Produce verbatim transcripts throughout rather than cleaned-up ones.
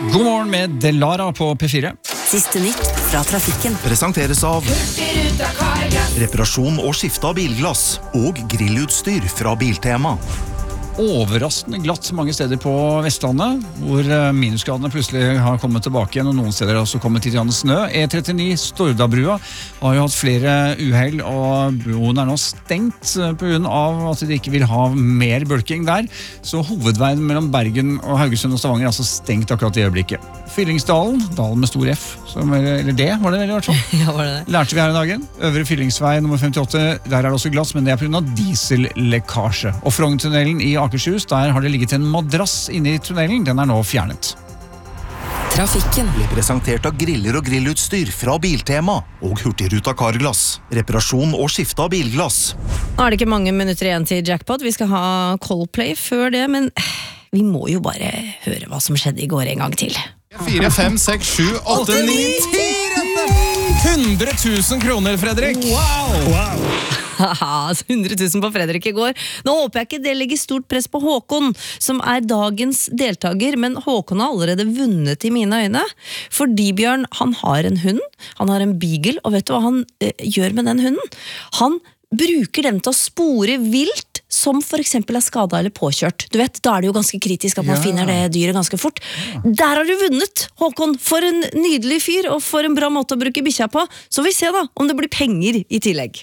God morgen med Delara på P fire. Siste nytt fra trafikken. Presenteres av reparasjon og skifte av bilglass og grillutstyr fra Biltema. Overraskende glatt mange steder på Vestlandet, hvor minusgradene plutselig har kommet tilbake igjen, og noen steder har også kommet til grann snø. E trettini Stordabrua har jo hatt flere uheld, og broen er nå stengt på grunn av at de ikke vil ha mer bulking der. Så hovedveien mellom Bergen og Haugesund og Stavanger er altså stengt akkurat i øyeblikket. Fyllingsdalen, dalen med stor F, som, eller det var det vel i hvert fall. Ja, var det det? Lærte vi her i dagen. Øvre Fyllingsvei nummer femtiåtte, der er det også glass, men det er på grunn av diesellekkasje. Og Frognertunnelen i Akershus, der har det ligget en madrass inne i tunnelen, den er nå fjernet. Trafikken Ble presentert av griller og grillutstyr fra Biltema og Hurtigruta Carglass. Reparasjon og skifte av bilglass. Nå er det ikke mange minutter igjen til jackpot. Vi skal ha Coldplay før det, men vi må jo bare høre hva som skjedde i går en gang til. fire, fem, seks, sju, åtte, ni, ti hundre tusen kroner, Fredrik! Wow! Wow! Haha, hundre tusen på Fredrik i går. Nå håper jeg ikke det legger stort press på Håkon, som er dagens deltaker, men Håkon har allerede vunnet i mine øyne. Fordi Bjørn, han har en hund, han har en beagle, og vet du hva han eh, gjør med den hunden? Han bruker den til å spore vilt, som for eksempel er skadet eller påkjørt. Du vet, da er det jo ganske kritisk at man ja. finner det dyret ganske fort. Ja. Der har du vunnet, Håkon! For en nydelig fyr, og for en bra måte å bruke bikkja på. Så vi ser da om det blir penger i tillegg.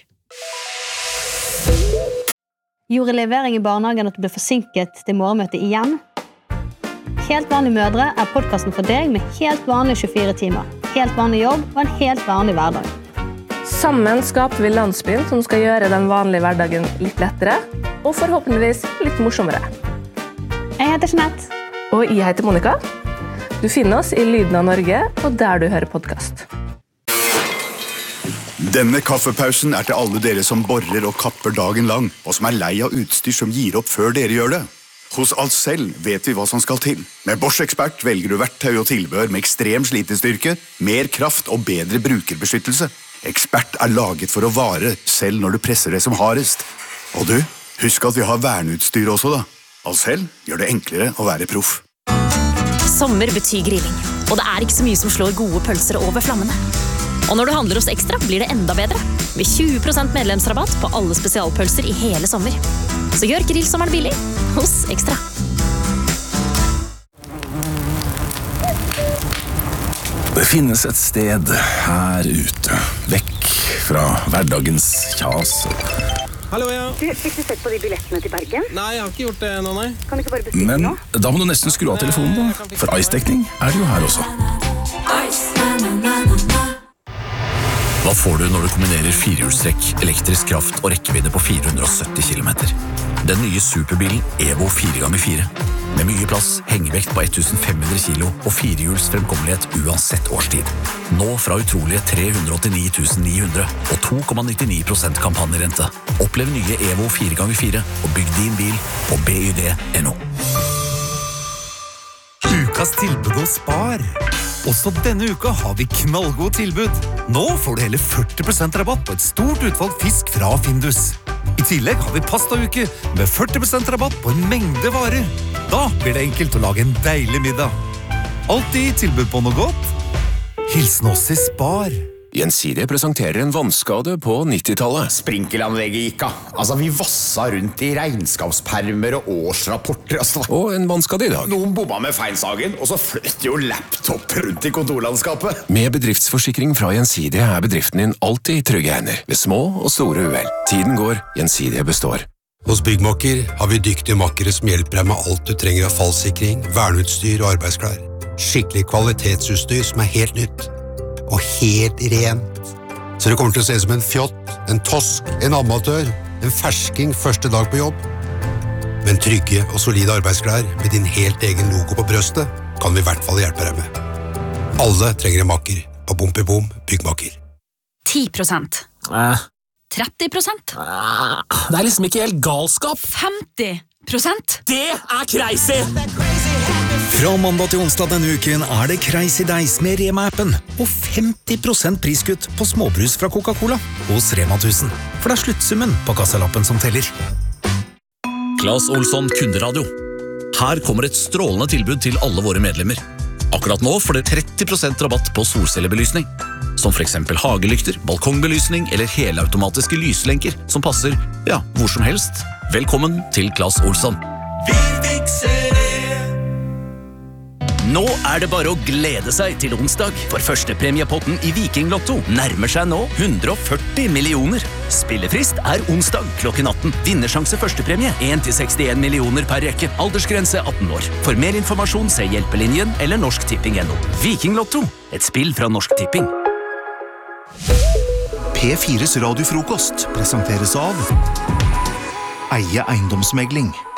Gjorde levering i barnehagen at du ble forsinket til morgenmøtet igjen? Helt vanlige mødre er podcasten for deg med helt vanlige tjuefire timer. Helt vanlig jobb og en helt vanlig hverdag. Sammen skaper vi landsbyen som skal gjøre den vanlige hverdagen litt lettere, og forhåpentligvis litt morsommere. Jeg heter Jeanette. Og jeg heter Monica. Du finner oss i Lyden av Norge, og der du hører podcast. Denne kaffepausen er til alle dere som borer og kapper dagen lang, og som er lei av utstyr som gir opp før dere gjør det. Hos Ahlsell vet vi hva som skal til. Med Bosch Expert velger du verktøy og tilbehør med ekstrem slitestyrke, mer kraft og bedre brukerbeskyttelse. Expert er laget for å vare, selv når du presser det som hardest. Og du, husk at vi har verneutstyr også da. Ahlsell gjør det enklere å være proff. Sommer betyr grilling, og det er ikke så mye som slår gode pølser over flammene. Og når du handler hos Ekstra, blir det enda bedre. Med tjue prosent medlemsrabatt på alle spesialpølser i hele sommer. Så gjør grillsommeren billig hos Ekstra. Det finnes et sted her ute, vekk fra hverdagens kjas. Hallo, ja. Du, fikk du sett på de billettene til Bergen? Nei, jeg har ikke gjort det nå, nei. Kan du ikke bare bestille Men nå? da må du nesten skru av telefonen da, for ice-dekning er det jo her også. Hva får du når du kombinerer firehjulstrekk, elektrisk kraft og rekkevidde på fire hundre og sytti kilometer? Den nye superbilen Evo fire ganger fire. Med mye plass, hengevekt på tusen fem hundre kilo og firehjuls fremkommelighet uansett årstid. Nå fra utrolige tre hundre og åttini tusen ni hundre og to komma nittini prosent kampanjerente. Opplev nye Evo fire ganger fire og bygg din bil på B Y D punktum N O. Ukas tilbud hos Spar. Også denne uka har vi knallgod tilbud. Nå får du hele førti prosent rabatt på et stort utvalg fisk fra Findus. I tillegg har vi pastauke med førti prosent rabatt på en mengde varer. Da blir det enkelt å lage en deilig middag. Alltid tilbud på noe godt. Hilsen oss i Spar. Gjensidige presenterer en vannskade på nittitallet. Sprinkelanlegget gikk av. Altså, vi vassa rundt i regnskapspermer og årsrapporter. Altså. Og en vannskade i dag. Noen bomma med feilsagen, og så fløt jo laptop rundt i kontorlandskapet. Med bedriftsforsikring fra Gjensidige er bedriften din alltid i trygge hender, ved små og store uhell. Tiden går, Gjensidige består. Hos Byggmakker har vi dyktige makkere som hjelper deg med alt du trenger av fallsikring, verneutstyr og arbeidsklær. Skikkelig kvalitetsutstyr som er helt nytt. Og helt rent. Så det kommer til å se ut som en fjott, en tosk, en amatør, en fersking første dag på jobb. Men trygge og solide arbeidsklær med din helt egen logo på brøstet kan vi i hvert fall hjelpe deg med. Alle trenger en makker på Bompibom Byggmakker. ti prosent. Eh. tretti prosent. Eh. Det er liksom ikke helt galskap. femti prosent. Det er crazy! Fra mandag til onsdag denne uken er det Crazy Days med Rema-appen og femti prosent priskutt på småbrus fra Coca-Cola hos Rema tusen. For det er sluttsummen på kassalappen som teller. Claes Olsson Kunderadio. Her kommer et strålende tilbud til alle våre medlemmer. Akkurat nå får dere tretti prosent rabatt på solcellebelysning. Som for eksempel hagelykter, balkongbelysning eller helautomatiske lyslenker som passer, ja, hvor som helst. Velkommen til Claes Olsson. Vi fikser det! Nå er det bare å glede seg til onsdag, for førstepremiepotten i Viking Lotto nærmer seg nå hundre og førti millioner. Spillefrist er onsdag klokken atten. Vinnersjanse førstepremie en til sekstien millioner per rekke. Aldersgrense atten år. For mer informasjon se Hjelpelinjen eller Norsk Tipping punktum no. Viking Lotto, et spill fra Norsk Tipping. P fires radiofrokost presenteres av Eie Eiendomsmegling.